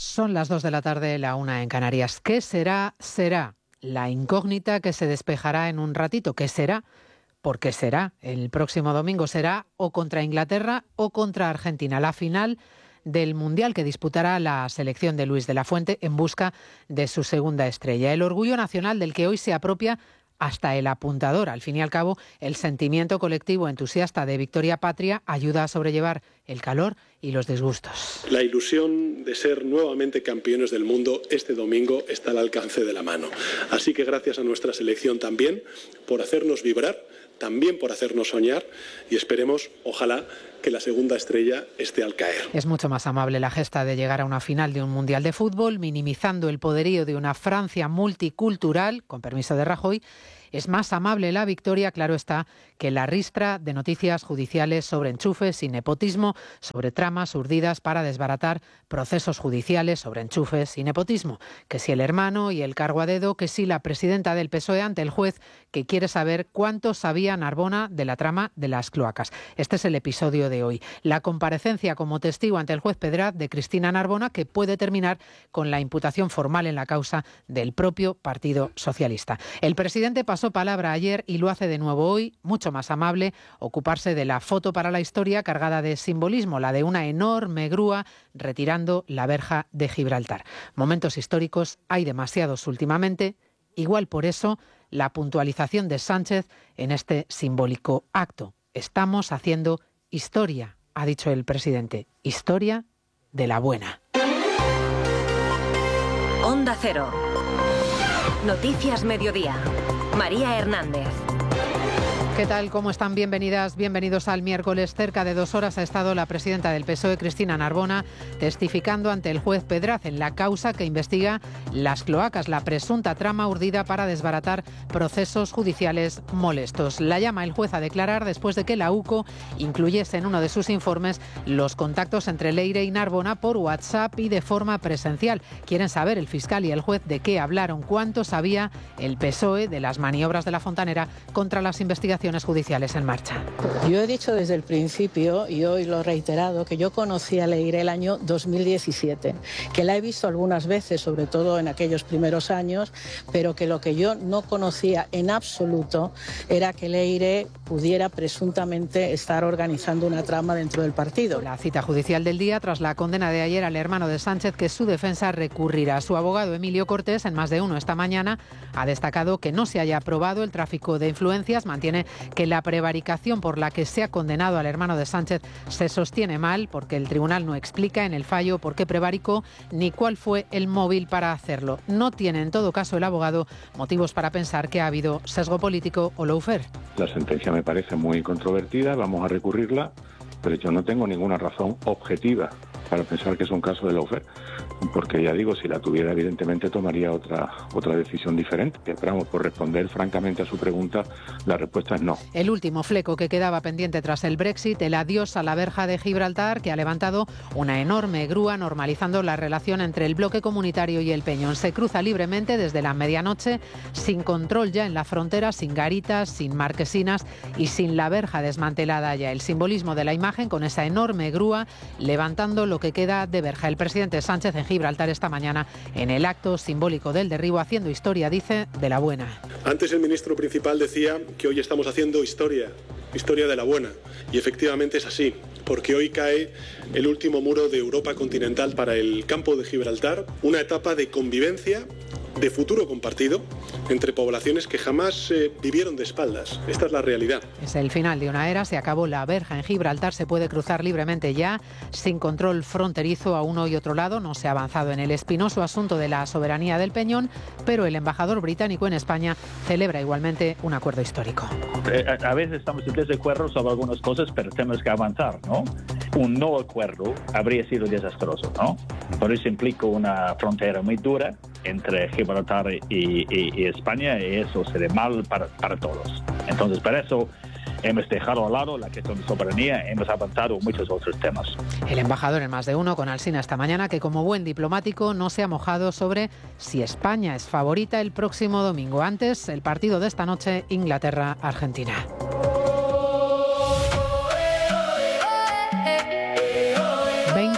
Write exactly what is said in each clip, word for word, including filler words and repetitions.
Son las dos de la tarde, la una en Canarias. ¿Qué será? Será la incógnita que se despejará en un ratito. ¿Qué será? ¿Por qué será? El próximo domingo será o contra Inglaterra o contra Argentina. La final del Mundial que disputará la selección de Luis de la Fuente en busca de su segunda estrella. El orgullo nacional del que hoy se apropia hasta el apuntador. Al fin y al cabo, el sentimiento colectivo entusiasta de victoria patria ayuda a sobrellevar el calor y los disgustos. La ilusión de ser nuevamente campeones del mundo este domingo está al alcance de la mano. Así que gracias a nuestra selección también por hacernos vibrar, también por hacernos soñar y esperemos, ojalá, que la segunda estrella esté al caer. Es mucho más amable la gesta de llegar a una final de un Mundial de Fútbol, minimizando el poderío de una Francia multicultural, con permiso de Rajoy. Es más amable la victoria, claro está, que la ristra de noticias judiciales sobre enchufes y nepotismo, sobre tramas urdidas para desbaratar procesos judiciales sobre enchufes y nepotismo. Que si el hermano y el cargo a dedo, que si la presidenta del P S O E ante el juez que quiere saber cuánto sabía Narbona de la trama de las cloacas. Este es el episodio de hoy. La comparecencia como testigo ante el juez Pedraz de Cristina Narbona, que puede terminar con la imputación formal en la causa del propio Partido Socialista. El presidente pasó palabra ayer y lo hace de nuevo hoy, mucho más amable, ocuparse de la foto para la historia cargada de simbolismo, la de una enorme grúa retirando la verja de Gibraltar. Momentos históricos hay demasiados últimamente, igual por eso la puntualización de Sánchez en este simbólico acto. Estamos haciendo historia, ha dicho el presidente, historia de la buena. Onda Cero. Noticias Mediodía. María Hernández. ¿Qué tal? ¿Cómo están? Bienvenidas, bienvenidos al miércoles. Cerca de dos horas ha estado la presidenta del P S O E, Cristina Narbona, testificando ante el juez Pedraz en la causa que investiga las cloacas, la presunta trama urdida para desbaratar procesos judiciales molestos. La llama el juez a declarar después de que la U C O incluyese en uno de sus informes los contactos entre Leire y Narbona por WhatsApp y de forma presencial. Quieren saber el fiscal y el juez de qué hablaron, cuánto sabía el P S O E de las maniobras de la Fontanera contra las investigaciones judiciales en marcha. Yo he dicho desde el principio, y hoy lo he reiterado, que yo conocí a Leire el año dos mil diecisiete, que la he visto algunas veces, sobre todo en aquellos primeros años, pero que lo que yo no conocía en absoluto era que Leire pudiera presuntamente estar organizando una trama dentro del partido. La cita judicial del día tras la condena de ayer al hermano de Sánchez, que su defensa recurrirá. Su abogado Emilio Cortés, en Más de Uno esta mañana, ha destacado que no se haya aprobado el tráfico de influencias, mantiene que la prevaricación por la que se ha condenado al hermano de Sánchez se sostiene mal, porque el tribunal no explica en el fallo por qué prevaricó ni cuál fue el móvil para hacerlo. No tiene en todo caso el abogado motivos para pensar que ha habido sesgo político o lawfare. La sentencia me parece muy controvertida, vamos a recurrirla, pero yo no tengo ninguna razón objetiva para pensar que es un caso de lawfare, porque ya digo, si la tuviera evidentemente tomaría otra otra decisión diferente. Pero vamos, por responder francamente a su pregunta, la respuesta es no. El último fleco que quedaba pendiente tras el Brexit, el adiós a la verja de Gibraltar, que ha levantado una enorme grúa normalizando la relación entre el bloque comunitario y el Peñón. Se cruza libremente desde la medianoche, sin control ya en la frontera, sin garitas, sin marquesinas y sin la verja desmantelada ya. El simbolismo de la imagen con esa enorme grúa levantando lo que queda de verja. El presidente Sánchez en Gibraltar esta mañana en el acto simbólico del derribo, haciendo historia, dice, de la buena. Antes el ministro principal decía que hoy estamos haciendo historia, historia de la buena. Y efectivamente es así, porque hoy cae el último muro de Europa continental para el campo de Gibraltar, una etapa de convivencia, de futuro compartido entre poblaciones que jamás eh, vivieron de espaldas. Esta es la realidad. Es el final de una era, se acabó la verja en Gibraltar, se puede cruzar libremente ya, sin control fronterizo a uno y otro lado. No se ha avanzado en el espinoso asunto de la soberanía del Peñón, pero el embajador británico en España celebra igualmente un acuerdo histórico. Eh, a veces estamos en desacuerdo sobre algunas cosas, pero tenemos que avanzar, ¿no? Un no acuerdo habría sido desastroso, ¿no? Por eso implica una frontera muy dura entre Gibraltar y, y, y España, y eso sería mal para, para todos. Entonces, para eso hemos dejado al lado la cuestión de soberanía, hemos avanzado en muchos otros temas. El embajador en Más de Uno con Alsina esta mañana, que como buen diplomático no se ha mojado sobre si España es favorita el próximo domingo. Antes, el partido de esta noche, Inglaterra-Argentina.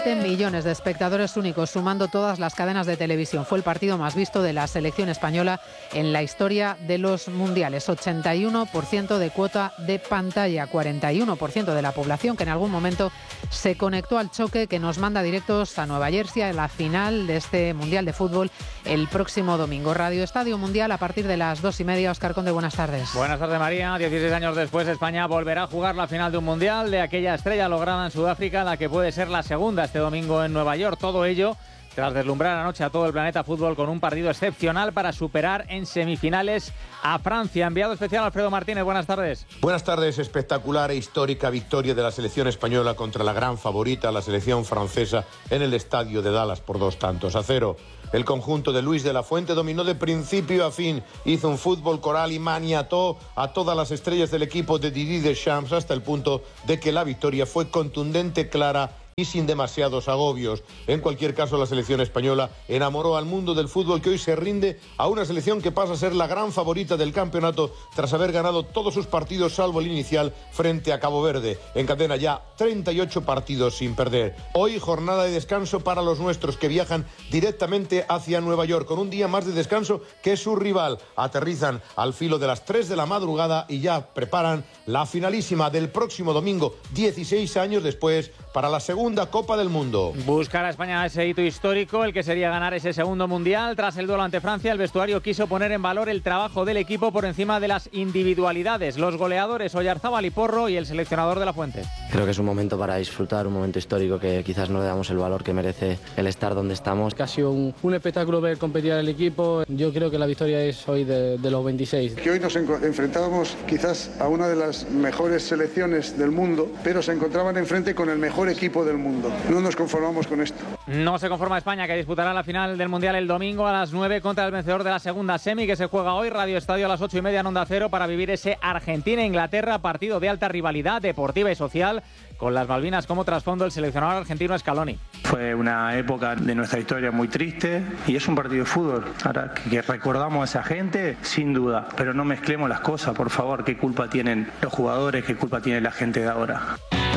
siete millones de espectadores únicos, sumando todas las cadenas de televisión. Fue el partido más visto de la selección española en la historia de los mundiales. ochenta y uno por ciento de cuota de pantalla, cuarenta y uno por ciento de la población que en algún momento se conectó al choque que nos manda directos a Nueva Jersey en la final de este Mundial de Fútbol el próximo domingo. Radio Estadio Mundial a partir de las dos y media. Óscar Conde, buenas tardes. Buenas tardes, María. dieciséis años después, España volverá a jugar la final de un Mundial, de aquella estrella lograda en Sudáfrica, la que puede ser la segunda este domingo en Nueva York. Todo ello tras deslumbrar anoche a todo el planeta fútbol con un partido excepcional para superar en semifinales a Francia. Enviado especial Alfredo Martínez, buenas tardes. Buenas tardes. Espectacular e histórica victoria de la selección española contra la gran favorita, la selección francesa, en el estadio de Dallas por dos tantos a cero. El conjunto de Luis de la Fuente dominó de principio a fin, hizo un fútbol coral y maniató a todas las estrellas del equipo de Didier Deschamps hasta el punto de que la victoria fue contundente, clara y sin demasiados agobios. En cualquier caso, la selección española enamoró al mundo del fútbol, que hoy se rinde a una selección que pasa a ser la gran favorita del campeonato tras haber ganado todos sus partidos salvo el inicial frente a Cabo Verde. Encadena ya treinta y ocho partidos sin perder. Hoy jornada de descanso para los nuestros, que viajan directamente hacia Nueva York con un día más de descanso que su rival. Aterrizan al filo de las tres de la madrugada y ya preparan la finalísima del próximo domingo, dieciséis años después, para la segunda Copa del Mundo. Buscar a España ese hito histórico, el que sería ganar ese segundo Mundial. Tras el duelo ante Francia, el vestuario quiso poner en valor el trabajo del equipo por encima de las individualidades. Los goleadores Oyarzábal y Porro y el seleccionador de la Fuente. Creo que es un momento para disfrutar, un momento histórico que quizás no le damos el valor que merece el estar donde estamos. Ha sido un, un espectáculo ver competir al equipo. Yo creo que la victoria es hoy de, de los veintiséis. Que hoy nos enfrentábamos quizás a una de las mejores selecciones del mundo, pero se encontraban enfrente con el mejor equipo del mundo. No nos conformamos con esto. No se conforma España, que disputará la final del Mundial el domingo a las nueve contra el vencedor de la segunda semi, que se juega hoy. Radio Estadio a las ocho y media en Onda Cero para vivir ese Argentina-Inglaterra, partido de alta rivalidad deportiva y social, con las Malvinas como trasfondo. El seleccionador argentino Scaloni. Fue una época de nuestra historia muy triste y es un partido de fútbol. Ahora que recordamos a esa gente, sin duda, pero no mezclemos las cosas, por favor. ¿Qué culpa tienen los jugadores? ¿Qué culpa tiene la gente de ahora?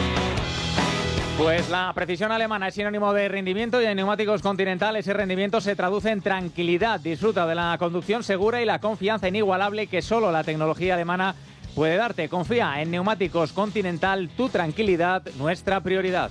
Pues la precisión alemana es sinónimo de rendimiento, y en Neumáticos Continental ese rendimiento se traduce en tranquilidad. Disfruta de la conducción segura y la confianza inigualable que solo la tecnología alemana puede darte. Confía en Neumáticos Continental, tu tranquilidad, nuestra prioridad.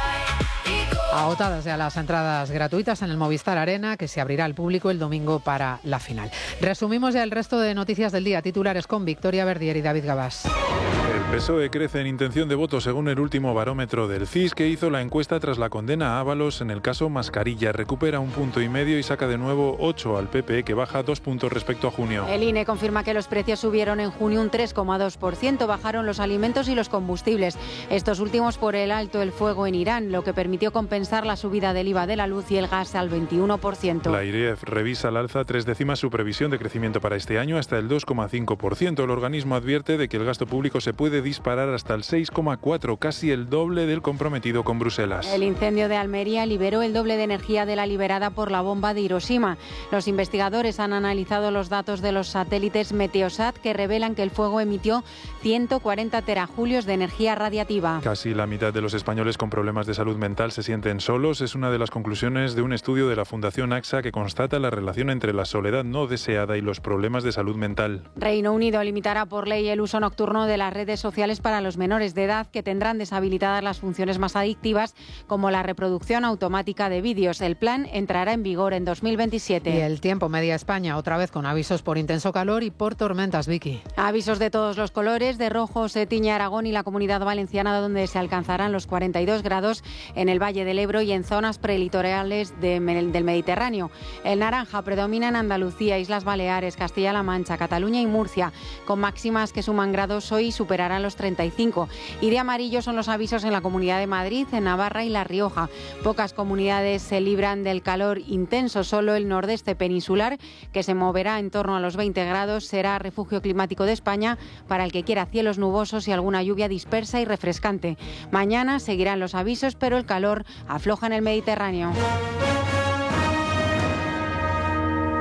Agotadas ya las entradas gratuitas en el Movistar Arena, que se abrirá al público el domingo para la final. Resumimos ya el resto de noticias del día. Titulares con Victoria Verdier y David Gabás. El P S O E crece en intención de voto según el último barómetro del C I S, que hizo la encuesta tras la condena a Ábalos en el caso Mascarilla. Recupera un punto y medio y saca de nuevo ocho al P P E, que baja dos puntos respecto a junio. El I N E confirma que los precios subieron en junio un tres coma dos por ciento. Bajaron los alimentos y los combustibles, estos últimos por el alto el fuego en Irán, lo que permitió compensar la subida del I V A de la luz y el gas al veintiuno por ciento. La I R E F revisa al alza tres décimas su previsión de crecimiento para este año hasta el dos coma cinco por ciento. El organismo advierte de que el gasto público se puede disparar hasta el seis coma cuatro por ciento, casi el doble del comprometido con Bruselas. El incendio de Almería liberó el doble de energía de la liberada por la bomba de Hiroshima. Los investigadores han analizado los datos de los satélites Meteosat, que revelan que el fuego emitió ciento cuarenta terajulios de energía radiativa. Casi la mitad de los españoles con problemas de salud mental se sienten solos. Es una de las conclusiones de un estudio de la Fundación AXA que constata la relación entre la soledad no deseada y los problemas de salud mental. Reino Unido limitará por ley el uso nocturno de las redes sociales para los menores de edad, que tendrán deshabilitadas las funciones más adictivas, como la reproducción automática de vídeos. El plan entrará en vigor en dos mil veintisiete. Y el tiempo, media España, otra vez con avisos por intenso calor y por tormentas, Vicky. Avisos de todos los colores. De rojo se tiñe Aragón y la Comunidad Valenciana, donde se alcanzarán los cuarenta y dos grados en el Valle del Ebro y en zonas prelitorales de, del Mediterráneo. El naranja predomina en Andalucía, Islas Baleares, Castilla-La Mancha, Cataluña y Murcia, con máximas que suman grados hoy y superarán los treinta y cinco. Y de amarillo son los avisos en la Comunidad de Madrid, en Navarra y La Rioja. Pocas comunidades se libran del calor intenso, solo el nordeste peninsular, que se moverá en torno a los veinte grados, será refugio climático de España para el que quiera cielos nubosos y alguna lluvia dispersa y refrescante. Mañana seguirán los avisos, pero el calor afloja en el Mediterráneo.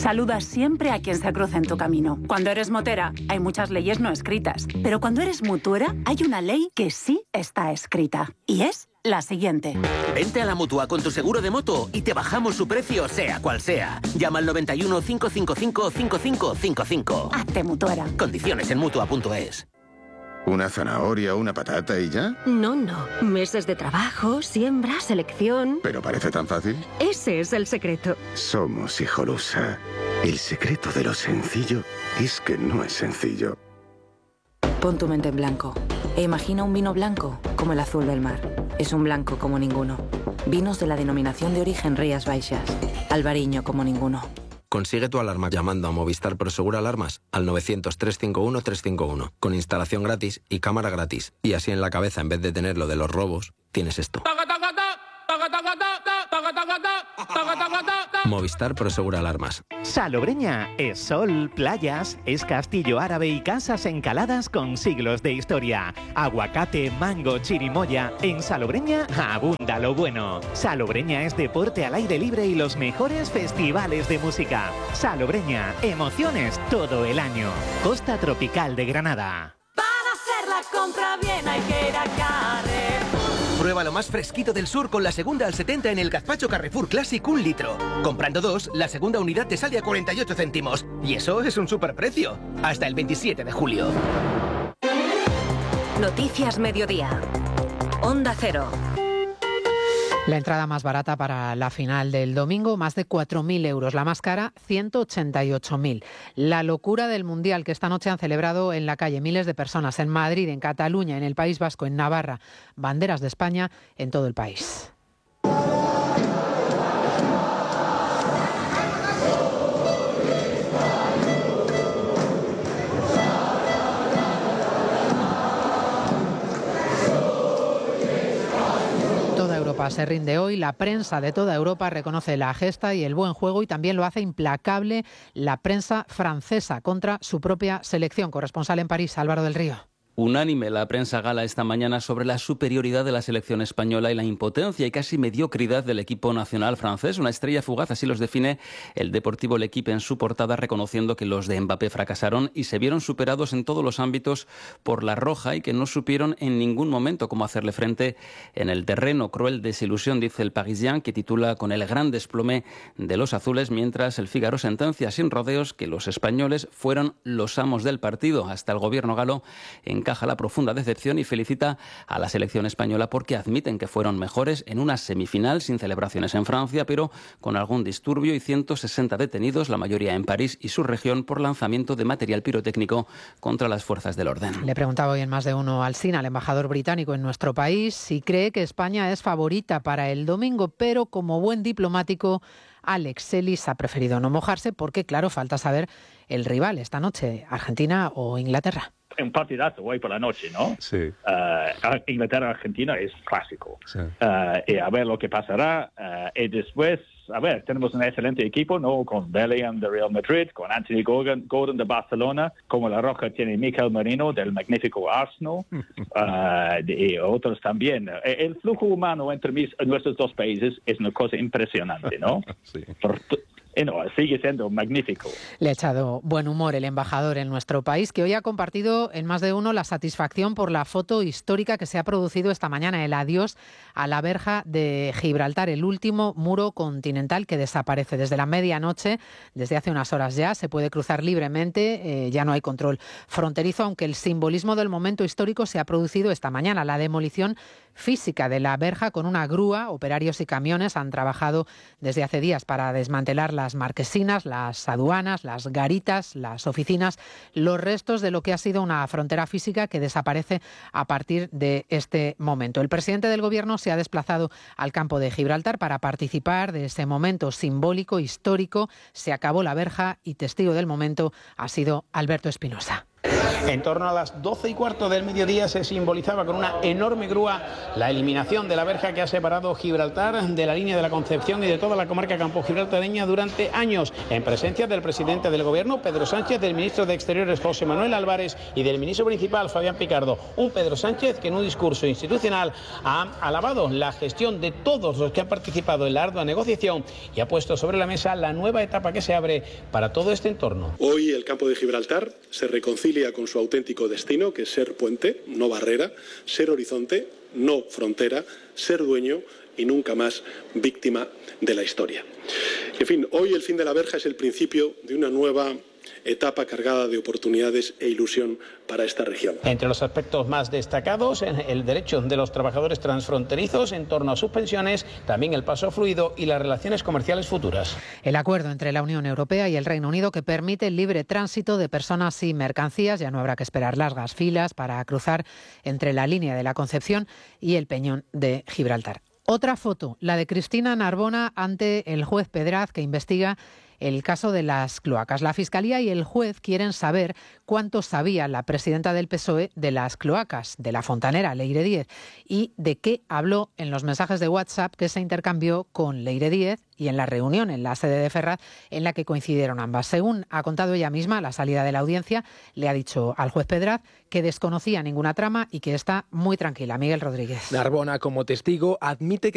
Saluda siempre a quien se cruce en tu camino. Cuando eres motera, hay muchas leyes no escritas. Pero cuando eres mutuera, hay una ley que sí está escrita. Y es la siguiente. Vente a la Mutua con tu seguro de moto y te bajamos su precio sea cual sea. Llama al noventa y uno, cinco cinco cinco, cinco cinco cinco cinco. Hazte mutuera. Condiciones en Mutua punto es. ¿Una zanahoria, una patata y ya? No, no. Meses de trabajo, siembra, selección... ¿Pero parece tan fácil? Ese es el secreto. Somos Hijolusa. El secreto de lo sencillo es que no es sencillo. Pon tu mente en blanco e imagina un vino blanco como el azul del mar. Es un blanco como ninguno. Vinos de la denominación de origen Rías Baixas. Albariño como ninguno. Consigue tu alarma llamando a Movistar Prosegur Alarmas al novecientos, trescientos cincuenta y uno, trescientos cincuenta y uno, con instalación gratis y cámara gratis. Y así en la cabeza, en vez de tener lo de los robos, tienes esto. Movistar Prosegur Alarmas. Salobreña es sol, playas, es castillo árabe y casas encaladas con siglos de historia. Aguacate, mango, chirimoya. En Salobreña abunda lo bueno. Salobreña es deporte al aire libre y los mejores festivales de música. Salobreña, emociones todo el año. Costa Tropical de Granada. Para hacer la compra bien hay que ir a Carrefour. Prueba lo más fresquito del sur con la segunda al setenta en el gazpacho Carrefour Classic un litro. Comprando dos, la segunda unidad te sale a cuarenta y ocho céntimos. Y eso es un superprecio. Hasta el veintisiete de julio. Noticias Mediodía. Onda Cero. La entrada más barata para la final del domingo, más de cuatro mil euros. La más cara, ciento ochenta y ocho mil. La locura del Mundial que esta noche han celebrado en la calle miles de personas en Madrid, en Cataluña, en el País Vasco, en Navarra. Banderas de España en todo el país. Se rinde hoy. La prensa de toda Europa reconoce la gesta y el buen juego y también lo hace implacable la prensa francesa contra su propia selección. Corresponsal en París, Álvaro del Río. Unánime la prensa gala esta mañana sobre la superioridad de la selección española y la impotencia y casi mediocridad del equipo nacional francés. Una estrella fugaz, así los define el Deportivo L'Équipe en su portada, reconociendo que los de Mbappé fracasaron y se vieron superados en todos los ámbitos por la roja y que no supieron en ningún momento cómo hacerle frente en el terreno. Cruel desilusión, dice el Parisien, que titula con el gran desplome de los azules, mientras el Figaro sentencia sin rodeos que los españoles fueron los amos del partido. Hasta el gobierno galo en encaja la profunda decepción y felicita a la selección española porque admiten que fueron mejores en una semifinal sin celebraciones en Francia, pero con algún disturbio y ciento sesenta detenidos, la mayoría en París y su región, por lanzamiento de material pirotécnico contra las fuerzas del orden. Le preguntaba hoy en Más de Uno al Sina, al embajador británico en nuestro país, si cree que España es favorita para el domingo, pero como buen diplomático, Alex Celis ha preferido no mojarse porque, claro, falta saber el rival esta noche, Argentina o Inglaterra. Un partidazo hoy por la noche, ¿no? Sí. Uh, Inglaterra-Argentina es clásico. Sí. Uh, y a ver lo que pasará. Uh, y después, a ver, tenemos un excelente equipo, ¿no? Con Bellingham de Real Madrid, con Anthony Gordon, Gordon de Barcelona, como la Roja tiene Mikel Merino del magnífico Arsenal, uh, y otros también. El flujo humano entre mis, nuestros dos países es una cosa impresionante, ¿no? Sí. Por, No, sigue siendo magnífico. Le ha echado buen humor el embajador en nuestro país, que hoy ha compartido en Más de Uno la satisfacción por la foto histórica que se ha producido esta mañana, el adiós a la verja de Gibraltar, el último muro continental que desaparece desde la medianoche. Desde hace unas horas ya se puede cruzar libremente, eh, ya no hay control fronterizo, aunque el simbolismo del momento histórico se ha producido esta mañana, la demolición física de la verja con una grúa. Operarios y camiones han trabajado desde hace días para desmantelar las marquesinas, las aduanas, las garitas, las oficinas, los restos de lo que ha sido una frontera física que desaparece a partir de este momento. El presidente del Gobierno se ha desplazado al campo de Gibraltar para participar de ese momento simbólico, histórico. Se acabó la verja y testigo del momento ha sido Alberto Espinosa. En torno a las doce y cuarto del mediodía se simbolizaba con una enorme grúa la eliminación de la verja que ha separado Gibraltar de la línea de la Concepción y de toda la comarca campo-gibraltareña durante años, en presencia del presidente del Gobierno, Pedro Sánchez, del ministro de Exteriores, José Manuel Álvarez, y del ministro principal, Fabián Picardo. Un Pedro Sánchez que en un discurso institucional ha alabado la gestión de todos los que han participado en la ardua negociación y ha puesto sobre la mesa la nueva etapa que se abre para todo este entorno. Hoy el campo de Gibraltar se reconcilia con su auténtico destino, que es ser puente, no barrera, ser horizonte, no frontera, ser dueño y nunca más víctima de la historia. En fin, hoy el fin de la verja es el principio de una nueva etapa cargada de oportunidades e ilusión para esta región. Entre los aspectos más destacados, el derecho de los trabajadores transfronterizos en torno a sus pensiones, también el paso fluido y las relaciones comerciales futuras. El acuerdo entre la Unión Europea y el Reino Unido que permite el libre tránsito de personas y mercancías. Ya no habrá que esperar largas filas para cruzar entre la línea de la Concepción y el Peñón de Gibraltar. Otra foto, la de Cristina Narbona ante el juez Pedraz, que investiga el caso de las cloacas. La Fiscalía y el juez quieren saber cuánto sabía la presidenta del P S O E de las cloacas, de la fontanera Leire Díez, y de qué habló en los mensajes de WhatsApp que se intercambió con Leire Díez y en la reunión en la sede de Ferraz en la que coincidieron ambas. Según ha contado ella misma, a la salida de la audiencia le ha dicho al juez Pedraz que desconocía ninguna trama y que está muy tranquila. Miguel Rodríguez. Narbona, como testigo, admite que